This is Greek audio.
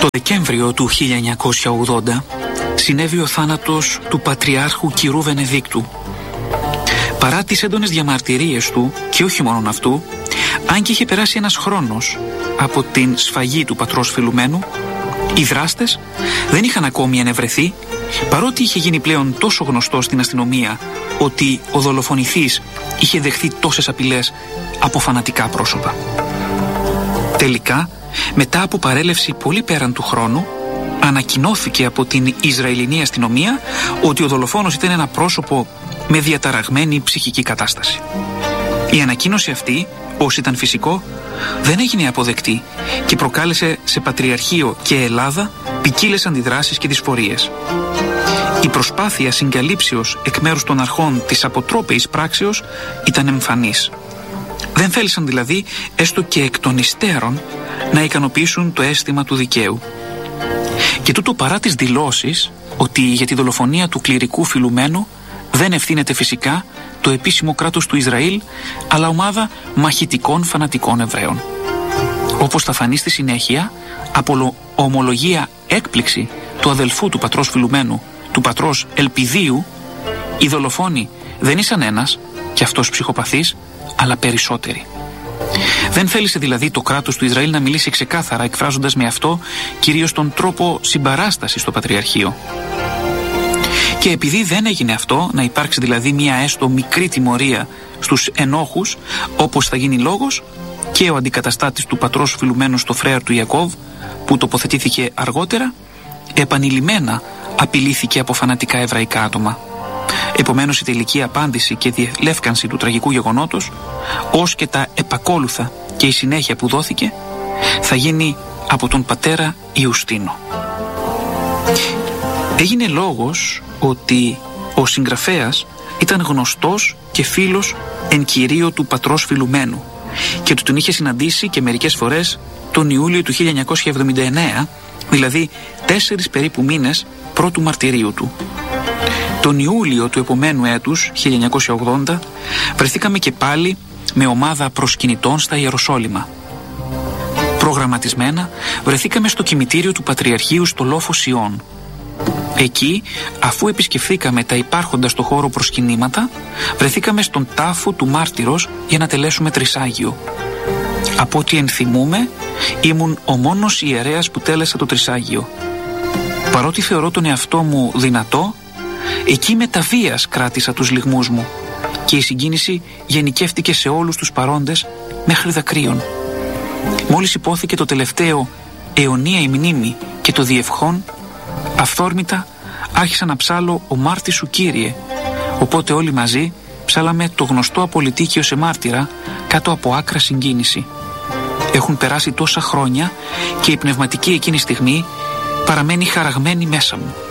Το Δεκέμβριο του 1980 συνέβη ο θάνατος του Πατριάρχου Κυρού Βενεδίκτου. Παρά τις έντονες διαμαρτυρίες του, και όχι μόνον αυτού, αν και είχε περάσει ένας χρόνος από την σφαγή του πατρός Φιλουμένου, οι δράστες δεν είχαν ακόμη ενευρεθεί, παρότι είχε γίνει πλέον τόσο γνωστό στην αστυνομία ότι ο δολοφονηθής είχε δεχθεί τόσες απειλές από φανατικά πρόσωπα. Τελικά, μετά από παρέλευση πολύ πέραν του χρόνου, ανακοινώθηκε από την Ισραηλινή αστυνομία ότι ο δολοφόνος ήταν ένα πρόσωπο με διαταραγμένη ψυχική κατάσταση. Η ανακοίνωση αυτή, ως ήταν φυσικό, δεν έγινε αποδεκτή και προκάλεσε σε Πατριαρχείο και Ελλάδα ποικίλες αντιδράσεις και δυσφορίες. Η προσπάθεια συγκαλύψεως εκ μέρους των αρχών της αποτρόπαιης πράξεως ήταν εμφανής. Δεν θέλησαν δηλαδή, έστω και εκ των υστέρων, να ικανοποιήσουν το αίσθημα του δικαίου. Και τούτο παρά τις δηλώσεις ότι για τη δολοφονία του κληρικού Φιλουμένου δεν ευθύνεται φυσικά το επίσημο κράτος του Ισραήλ, αλλά ομάδα μαχητικών φανατικών Εβραίων. Όπως θα φανεί στη συνέχεια, από ομολογία έκπληξη του αδελφού του πατρός Φιλουμένου, του πατρός Ελπιδίου, οι δολοφόνοι δεν ήσαν ένας, και αυτός ψυχοπαθής, αλλά περισσότεροι. Δεν θέλησε δηλαδή το κράτος του Ισραήλ να μιλήσει ξεκάθαρα, εκφράζοντας με αυτό κυρίως τον τρόπο συμπαράστασης στο Πατριαρχείο. Και επειδή δεν έγινε αυτό, να υπάρξει δηλαδή μια έστω μικρή τιμωρία στους ενόχους, όπως θα γίνει λόγος, και ο αντικαταστάτης του πατρός Φιλουμένου στο φρέαρ του Ιακώβ, που τοποθετήθηκε αργότερα, επανειλημμένα απειλήθηκε από φανατικά εβραϊκά άτομα. Επομένως, η τελική απάντηση και διελεύκανση του τραγικού γεγονότος, ως και τα επακόλουθα και η συνέχεια που δόθηκε, θα γίνει από τον πατέρα Ιουστίνο. Έγινε λόγος ότι ο συγγραφέας ήταν γνωστός και φίλος εν κυρίω του πατρός Φιλουμένου και του τον είχε συναντήσει και μερικές φορές τον Ιούλιο του 1979, δηλαδή 4 περίπου μήνες πρώτου μαρτυρίου του. Τον Ιούλιο του επομένου έτους, 1980, βρεθήκαμε και πάλι με ομάδα προσκυνητών στα Ιεροσόλυμα. Προγραμματισμένα βρεθήκαμε στο κημητήριο του Πατριαρχείου στο λόφο Σιών. Εκεί, αφού επισκεφθήκαμε τα υπάρχοντα στο χώρο προσκυνήματα, βρεθήκαμε στον τάφο του Μάρτυρος για να τελέσουμε τρισάγιο. Από ό,τι ενθυμούμε, ήμουν ο μόνος ιερέας που τέλεσα το τρισάγιο. Παρότι θεωρώ τον εαυτό μου δυνατό, εκεί με τα βίας κράτησα τους λυγμούς μου και η συγκίνηση γενικεύτηκε σε όλους τους παρόντες μέχρι δακρύων. Μόλις υπόθηκε το τελευταίο αιωνία η μνήμη και το διευχόν, αυθόρμητα άρχισα να ψάλω «Ο μάρτης σου Κύριε», οπότε όλοι μαζί ψάλαμε το γνωστό απολυτίκιο σε μάρτυρα κάτω από άκρα συγκίνηση. Έχουν περάσει τόσα χρόνια και η πνευματική εκείνη στιγμή παραμένει χαραγμένη μέσα μου.